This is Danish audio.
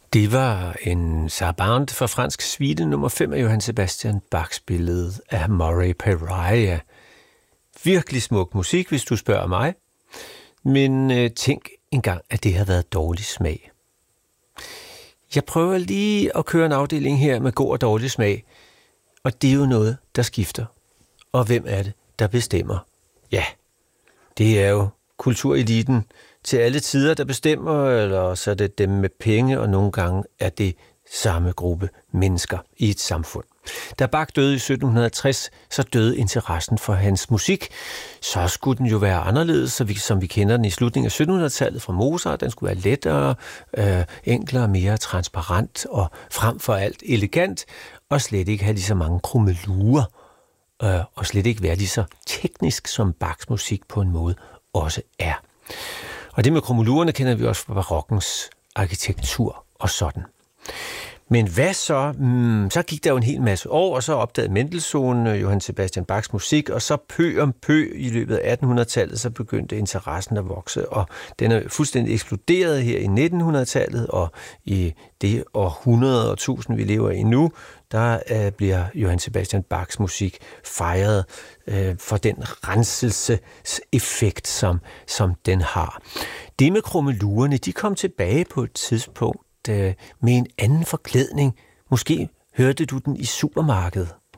Det var en sarabande fra fransk suite nummer 5 af Johann Sebastian Bach, spillet af Murray Pariah. Virkelig smuk musik, hvis du spørger mig. Men tænk engang, at det har været dårlig smag. Jeg prøver lige at køre en afdeling her med god og dårlig smag, og det er jo noget, der skifter. Og hvem er det, der bestemmer? Ja, det er jo kultureliten til alle tider, der bestemmer, eller så er det dem med penge, og nogle gange er det samme gruppe mennesker i et samfund. Da Bach døde i 1760, så døde interessen for hans musik. Så skulle den jo være anderledes, som vi kender den i slutningen af 1700-tallet fra Mozart. Den skulle være lettere, enklere, mere transparent og frem for alt elegant, og slet ikke have lige så mange krummelurer, og slet ikke være lige så teknisk, som Bachs musik på en måde også er. Og det med krummelurerne kender vi også fra barokkens arkitektur og sådan. Men hvad så? Så gik der jo en hel masse år, og så opdagede Mendelssohn Johann Sebastian Bachs musik, og så pø om pø i løbet af 1800-tallet, så begyndte interessen at vokse, og den er fuldstændig eksploderet her i 1900-tallet, og i det århundrede og tusind, vi lever i nu, der bliver Johann Sebastian Bachs musik fejret for den renselseseffekt, som den har. Det med krummelurerne, de kom tilbage på et tidspunkt med en anden forklædning. Måske hørte du den i supermarkedet.